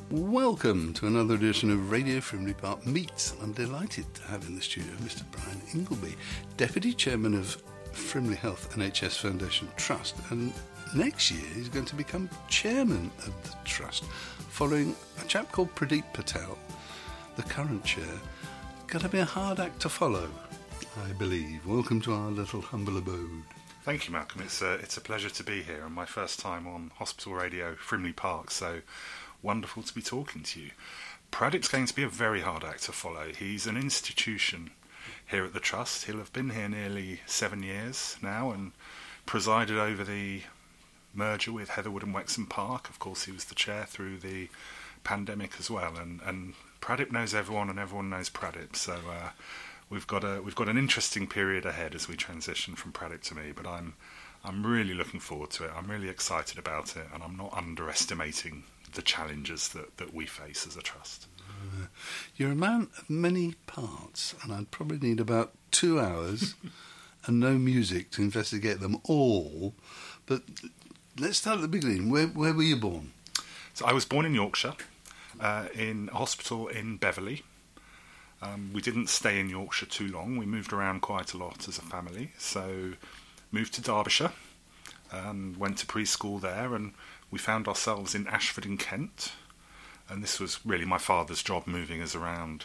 Welcome to another edition of Radio Frimley Park Meets. I'm delighted to have in the studio Mr. Brian Ingleby, Deputy Chairman of Frimley Health NHS Foundation Trust, and next year he's going to become Chairman of the Trust, following a chap called Pradeep Patel, the current chair. Going to be a hard act to follow, I believe. Welcome to our little humble abode. Thank you, Malcolm. It's a pleasure to be here, and my first time on Hospital Radio Frimley Park, so wonderful to be talking to you. Pradeep's going to be a very hard act to follow. He's an institution here at the Trust. He'll have been here nearly 7 years now and presided over the merger with Heatherwood and Wexham Park. Of course, he was the chair through the pandemic as well, and Pradeep knows everyone and everyone knows Pradeep, so we've got an interesting period ahead as we transition from Pradeep to me, but I'm really looking forward to it. I'm really excited about it, and I'm not underestimating the challenges that we face as a trust. You're a man of many parts, and I'd probably need about 2 hours and no music to investigate them all. But let's start at the beginning. Where were you born? So I was born in Yorkshire, in a hospital in Beverley. We didn't stay in Yorkshire too long. We moved around quite a lot as a family. So moved to Derbyshire and went to preschool there, and we found ourselves in Ashford in Kent, and this was really my father's job, moving us around.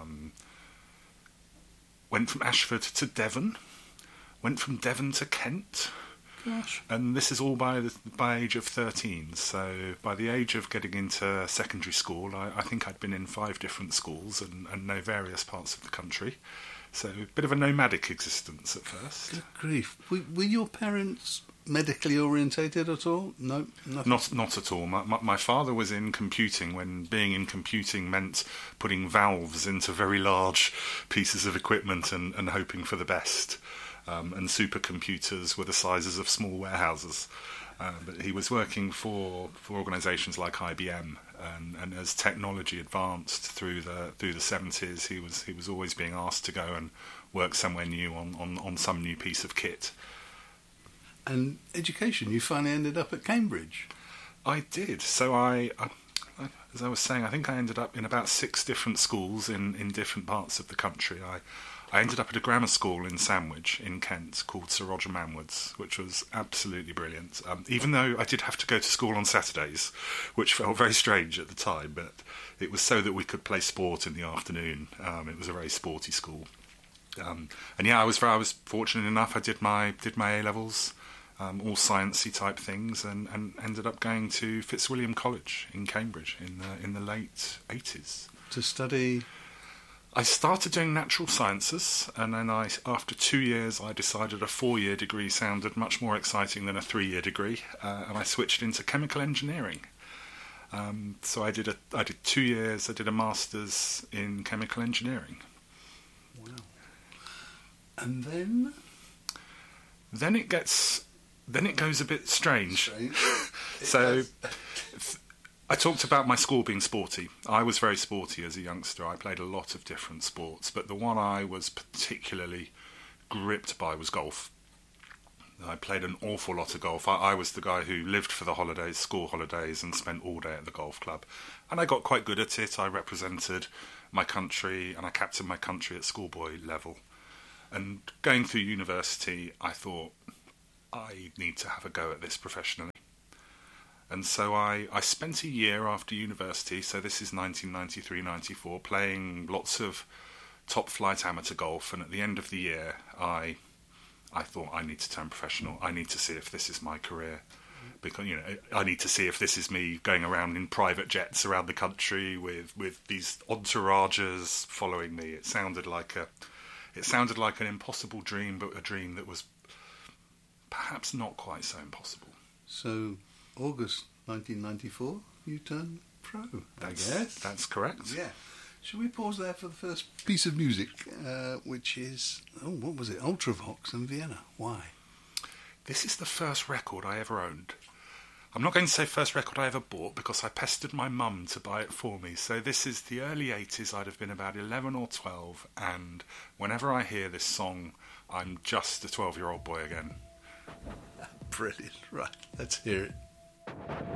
Went from Ashford to Devon, went from Devon to Kent. Gosh. And this is all by age of 13, so by the age of getting into secondary school, I think I'd been in 5 different schools and know various parts of the country, so a bit of a nomadic existence at first. Good grief. Were your parents medically orientated at all? No, nothing. Not at all. My father was in computing when being in computing meant putting valves into very large pieces of equipment and hoping for the best. And supercomputers were the sizes of small warehouses. But he was working for organisations like IBM, and as technology advanced through the 70s, he was always being asked to go and work somewhere new on some new piece of kit. And education, you finally ended up at Cambridge. I did. So I as I was saying, I think I ended up in about 6 different schools in different parts of the country. I ended up at a grammar school in Sandwich in Kent called Sir Roger Manwood's, which was absolutely brilliant. Even though I did have to go to school on Saturdays, which felt very strange at the time, but it was so that we could play sport in the afternoon. It was a very sporty school. And yeah, I was fortunate enough. I did my A-levels, all sciencey type things, and ended up going to Fitzwilliam College in Cambridge in the late 80s. To study? I started doing natural sciences, and then after 2 years I decided a 4-year degree sounded much more exciting than a 3-year degree, and I switched into chemical engineering. So I did 2 years. I did a master's in chemical engineering. Wow. And then? Then it goes a bit strange. So I talked about my school being sporty. I was very sporty as a youngster. I played a lot of different sports, but the one I was particularly gripped by was golf. I played an awful lot of golf. I was the guy who lived for the holidays, school holidays, and spent all day at the golf club. And I got quite good at it. I represented my country, and I captained my country at schoolboy level. And going through university, I thought, I need to have a go at this professionally. And so I spent a year after university, so this is 1993-94, playing lots of top-flight amateur golf, and at the end of the year, I thought, I need to turn professional. I need to see if this is my career. Because, I need to see if this is me going around in private jets around the country with these entourages following me. It sounded like an impossible dream, but a dream that was perhaps not quite so impossible. So August 1994, you turned pro, I guess. That's correct. Yeah. Should we pause there for the first piece of music, which is, what was it? Ultravox and Vienna. Why? This is the first record I ever owned. I'm not going to say first record I ever bought because I pestered my mum to buy it for me. So this is the early 80s. I'd have been about 11 or 12, and whenever I hear this song, I'm just a 12-year-old boy again. Brilliant. Right, let's hear it.